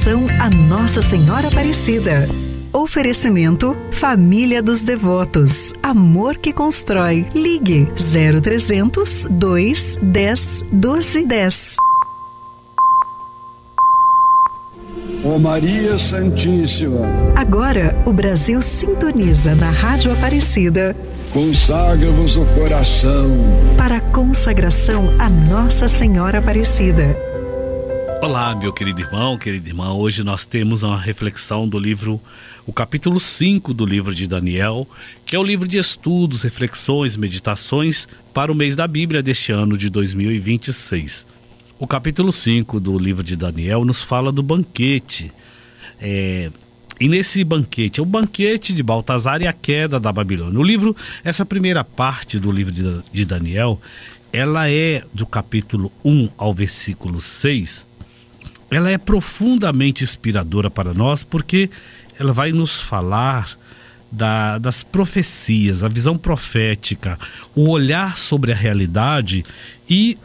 devoção a Nossa Senhora Aparecida. Oferecimento Família dos Devotos. Amor que constrói. Ligue 0300 210 1210. Ó Maria Santíssima. Agora o Brasil sintoniza na Rádio Aparecida. Consagra-vos o coração para a consagração a Nossa Senhora Aparecida. Olá, meu querido irmão, querida irmã. Hoje nós temos uma reflexão do livro, o capítulo 5 do livro de Daniel, que é o livro de estudos, reflexões, meditações para o mês da Bíblia deste ano de 2026. O capítulo 5 do livro de Daniel nos fala do banquete. E nesse banquete, é o banquete de Baltazar e a queda da Babilônia. O livro, essa primeira parte do livro de Daniel, ela é do capítulo 1 ao versículo 6. Ela é profundamente inspiradora para nós, porque ela vai nos falar das profecias, a visão profética, o olhar sobre a realidade e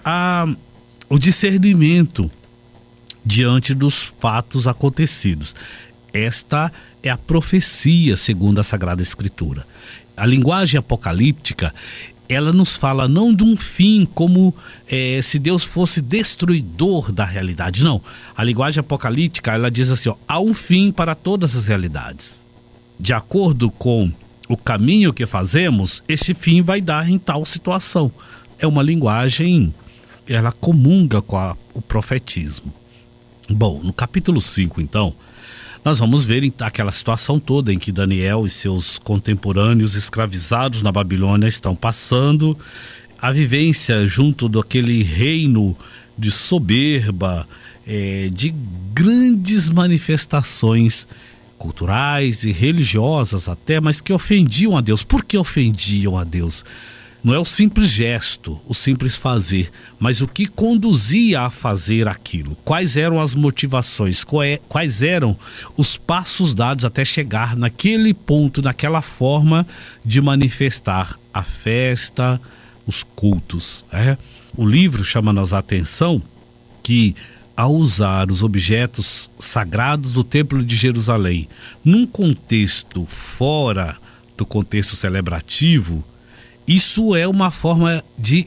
o discernimento diante dos fatos acontecidos. Esta é a profecia segundo a Sagrada Escritura. A linguagem apocalíptica, ela nos fala não de um fim como se Deus fosse destruidor da realidade. Não, a linguagem apocalíptica, ela diz assim, há um fim para todas as realidades. De acordo com o caminho que fazemos, esse fim vai dar em tal situação. É uma linguagem, ela comunga com o profetismo. Bom, no capítulo 5, então, nós vamos ver aquela situação toda em que Daniel e seus contemporâneos escravizados na Babilônia estão passando, a vivência junto daquele reino de soberba, de grandes manifestações culturais e religiosas até, mas que ofendiam a Deus. Por que ofendiam a Deus? Não é o simples gesto, o simples fazer, mas o que conduzia a fazer aquilo. Quais eram as motivações, quais eram os passos dados até chegar naquele ponto, naquela forma de manifestar a festa, os cultos. O livro chama-nos a atenção que, ao usar os objetos sagrados do Templo de Jerusalém, num contexto fora do contexto celebrativo, isso é uma forma de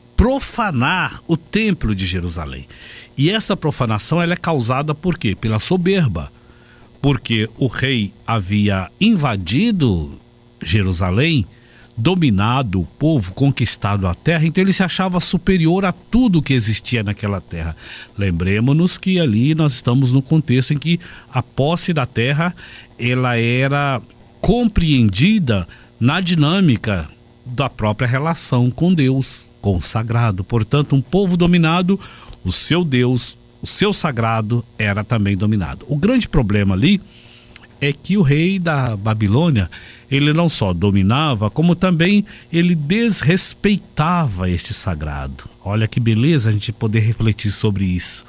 profanar o Templo de Jerusalém. E essa profanação, ela é causada por quê? Pela soberba. Porque o rei havia invadido Jerusalém, dominado o povo, conquistado a terra, então ele se achava superior a tudo que existia naquela terra. Lembremos-nos que ali nós estamos no contexto em que a posse da terra, ela era compreendida na dinâmica da própria relação com Deus, com o sagrado. Portanto, um povo dominado, o seu Deus, o seu sagrado era também dominado. O grande problema ali é que o rei da Babilônia, ele não só dominava, como também ele desrespeitava este sagrado. Olha que beleza a gente poder refletir sobre isso,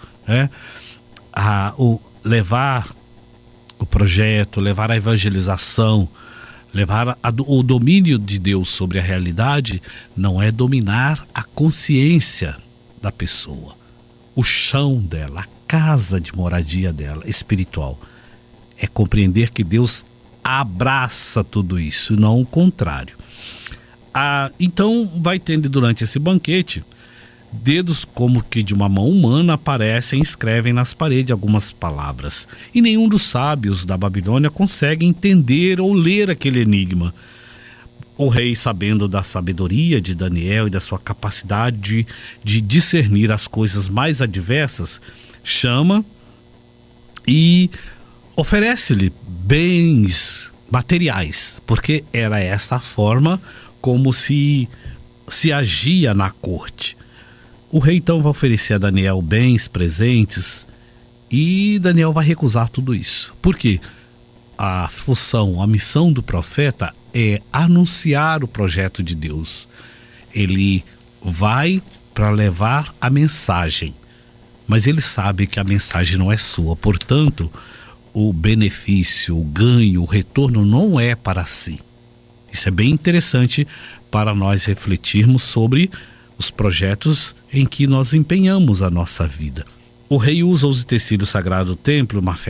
levar o projeto, levar a evangelização, levar o domínio de Deus sobre a realidade não é dominar a consciência da pessoa, o chão dela, a casa de moradia dela, espiritual. É compreender que Deus abraça tudo isso, não o contrário. Então vai tendo durante esse banquete, dedos como que de uma mão humana aparecem e escrevem nas paredes algumas palavras. E nenhum dos sábios da Babilônia consegue entender ou ler aquele enigma. O rei, sabendo da sabedoria de Daniel e da sua capacidade de discernir as coisas mais adversas, chama e oferece-lhe bens materiais, porque era esta a forma como se agia na corte. O rei então vai oferecer a Daniel bens, presentes, e Daniel vai recusar tudo isso. Por quê? A função, a missão do profeta é anunciar o projeto de Deus. Ele vai para levar a mensagem, mas ele sabe que a mensagem não é sua. Portanto, o benefício, o ganho, o retorno não é para si. Isso é bem interessante para nós refletirmos sobre os projetos em que nós empenhamos a nossa vida. O rei usa os utensílios sagrados do templo, uma